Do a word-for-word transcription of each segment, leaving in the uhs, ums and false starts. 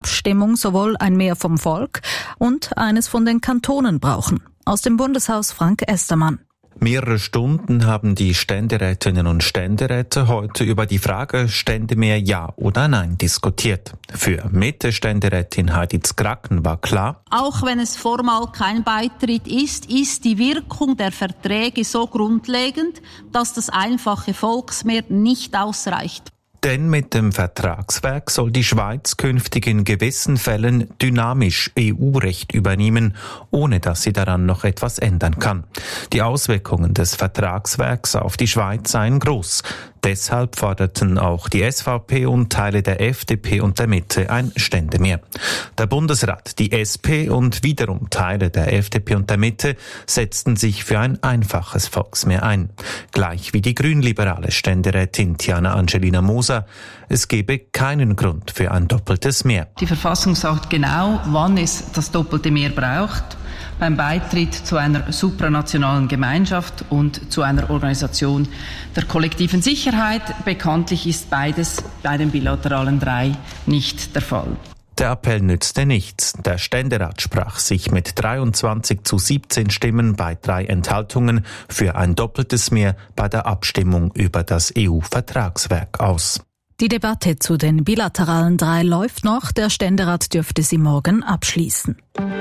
Abstimmung sowohl ein Mehr vom Volk und eines von den Kantonen brauchen. Aus dem Bundeshaus Frank Estermann. Mehrere Stunden haben die Ständerätinnen und Ständeräte heute über die Frage Ständemehr Ja oder Nein diskutiert. Für Mitte-Ständerätin Heidi Zgracken war klar: Auch wenn es formal kein Beitritt ist, ist die Wirkung der Verträge so grundlegend, dass das einfache Volksmehr nicht ausreicht. Denn mit dem Vertragswerk soll die Schweiz künftig in gewissen Fällen dynamisch E U-Recht übernehmen, ohne dass sie daran noch etwas ändern kann. Die Auswirkungen des Vertragswerks auf die Schweiz seien groß. Deshalb forderten auch die S V P und Teile der F D P und der Mitte ein Ständemehr. Der Bundesrat, die S P und wiederum Teile der F D P und der Mitte setzten sich für ein einfaches Volksmehr ein. Gleich wie die grünliberale Ständerätin Tiana Angelina Moser. Es gebe keinen Grund für ein doppeltes Mehr. Die Verfassung sagt genau, wann es das doppelte Mehr braucht. Beim Beitritt zu einer supranationalen Gemeinschaft und zu einer Organisation der kollektiven Sicherheit. Bekanntlich ist beides bei den bilateralen drei nicht der Fall. Der Appell nützte nichts. Der Ständerat sprach sich mit dreiundzwanzig zu siebzehn Stimmen bei drei Enthaltungen für ein doppeltes Mehr bei der Abstimmung über das E U-Vertragswerk aus. Die Debatte zu den bilateralen drei läuft noch. Der Ständerat dürfte sie morgen abschließen.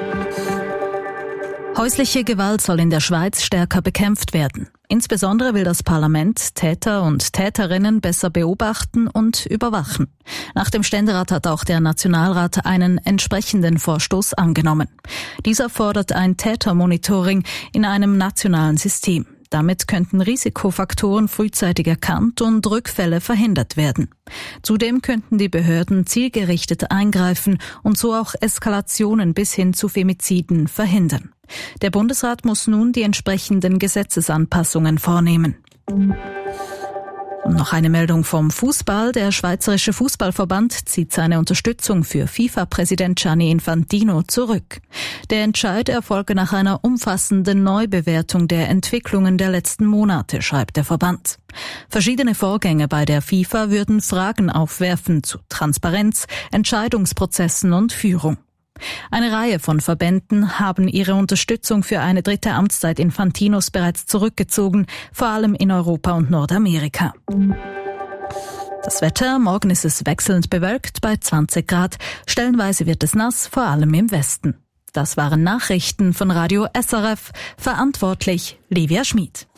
Häusliche Gewalt soll in der Schweiz stärker bekämpft werden. Insbesondere will das Parlament Täter und Täterinnen besser beobachten und überwachen. Nach dem Ständerat hat auch der Nationalrat einen entsprechenden Vorstoß angenommen. Dieser fordert ein Tätermonitoring in einem nationalen System. Damit könnten Risikofaktoren frühzeitig erkannt und Rückfälle verhindert werden. Zudem könnten die Behörden zielgerichtet eingreifen und so auch Eskalationen bis hin zu Femiziden verhindern. Der Bundesrat muss nun die entsprechenden Gesetzesanpassungen vornehmen. Und noch eine Meldung vom Fußball. Der Schweizerische Fußballverband zieht seine Unterstützung für FIFA-Präsident Gianni Infantino zurück. Der Entscheid erfolge nach einer umfassenden Neubewertung der Entwicklungen der letzten Monate, schreibt der Verband. Verschiedene Vorgänge bei der FIFA würden Fragen aufwerfen zu Transparenz, Entscheidungsprozessen und Führung. Eine Reihe von Verbänden haben ihre Unterstützung für eine dritte Amtszeit Infantinos bereits zurückgezogen, vor allem in Europa und Nordamerika. Das Wetter: Morgen ist es wechselnd bewölkt bei zwanzig Grad. Stellenweise wird es nass, vor allem im Westen. Das waren Nachrichten von Radio S R F. Verantwortlich Livia Schmid.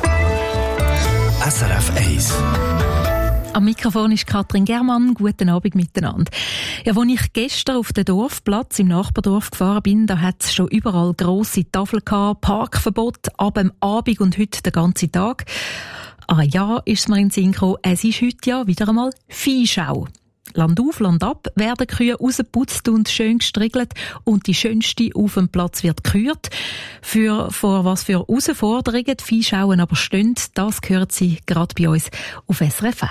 S R F eins. Am Mikrofon ist Katrin Germann. Guten Abend miteinander. Ja, als ich gestern auf den Dorfplatz im Nachbardorf gefahren bin, da hat es schon überall grosse Tafeln gehabt, Parkverbot, ab dem Abend und heute den ganzen Tag. Ah ja, ist mir in den Sinn gekommen, es ist heute ja wieder einmal Viehschau. Land auf, Land ab werden Kühe rausgeputzt und schön gestriegelt und die schönste auf dem Platz wird gekürt. Für, vor was für Herausforderungen die Viehschauen aber stehen, das hört sie gerade bei uns auf S R F eins.